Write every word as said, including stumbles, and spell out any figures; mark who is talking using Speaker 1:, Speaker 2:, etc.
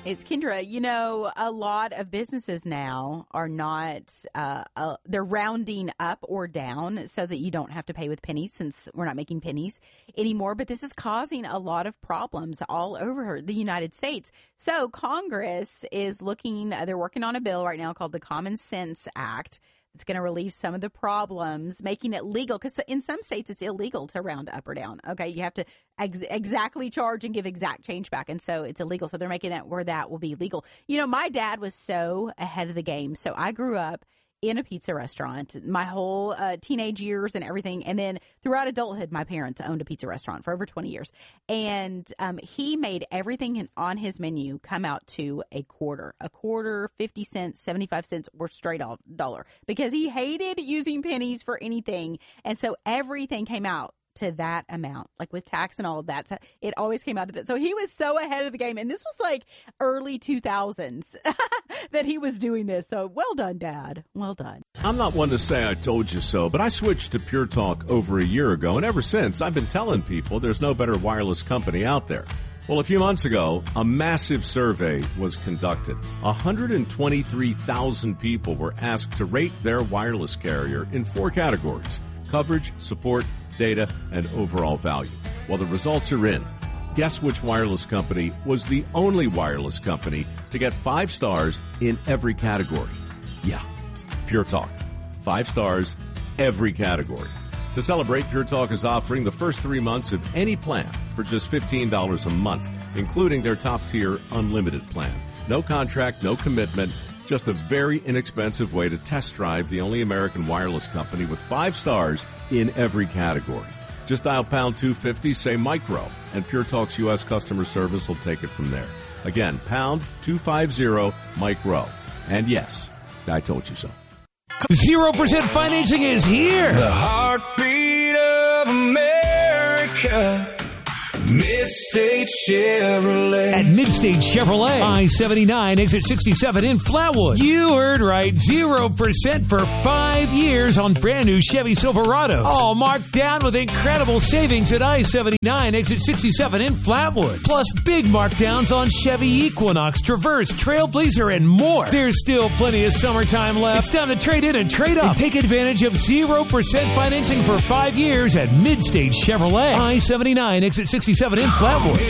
Speaker 1: It's Kendra. You know, a lot of businesses now are not, uh, uh, they're rounding up or down so that you don't have to pay with pennies, since we're not making pennies anymore. But this is causing a lot of problems all over the United States. So Congress is looking, uh, they're working on a bill right now called the Common Sense Act. It's going to relieve some of the problems, making it legal, because in some states it's illegal to round up or down. Okay, you have to ex- exactly charge and give exact change back, and so it's illegal. So they're making that where that will be legal. You know, my dad was so ahead of the game. So I grew up in a pizza restaurant my whole uh, teenage years and everything. And then throughout adulthood, my parents owned a pizza restaurant for over twenty years. And um, he made everything in, on his menu come out to a quarter, a quarter, fifty cents, seventy-five cents, or straight off dollar, because he hated using pennies for anything. And so everything came out to that amount, like with tax and all of that. So it always came out of that. So he was so ahead of the game. And this was like early two thousands that he was doing this. So well done, Dad. Well done.
Speaker 2: I'm not one to say I told you so, but I switched to Pure Talk over a year ago. And ever since, I've been telling people there's no better wireless company out there. Well, a few months ago, a massive survey was conducted. one hundred twenty-three thousand people were asked to rate their wireless carrier in four categories: coverage, support, data, and overall value. Well, the results are in. Guess which wireless company was the only wireless company to get five stars in every category? Yeah, Pure Talk. Five stars, every category. To celebrate, Pure Talk is offering the first three months of any plan for just fifteen dollars a month, including their top-tier unlimited plan. No contract, no commitment, just a very inexpensive way to test drive the only American wireless company with five stars in every category. Just dial pound two fifty, say micro, and Pure Talk's U S customer service will take it from there. Again, pound two fifty, micro. And yes, I told you so.
Speaker 3: Zero percent financing is here.
Speaker 4: The heartbeat of America. Midstate Chevrolet.
Speaker 3: At Midstate Chevrolet, I seventy-nine, exit sixty-seven in Flatwood. You heard right, zero percent for five years on brand new Chevy Silverados. All marked down with incredible savings at I seventy-nine, exit sixty-seven in Flatwood. Plus big markdowns on Chevy Equinox, Traverse, Trailblazer, and more. There's still plenty of summertime left. It's time to trade in and trade up. And take advantage of zero percent financing for five years at Midstate Chevrolet. I seventy-nine, exit sixty-seven in Flatwood.